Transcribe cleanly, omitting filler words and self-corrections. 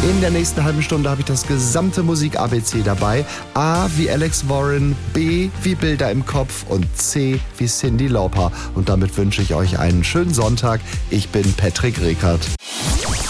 In der nächsten halben Stunde habe ich das gesamte Musik-ABC dabei. A wie Alex Warren, B wie Bilder im Kopf und C wie Cyndi Lauper. Und damit wünsche ich euch einen schönen Sonntag. Ich bin Patrick Rekert.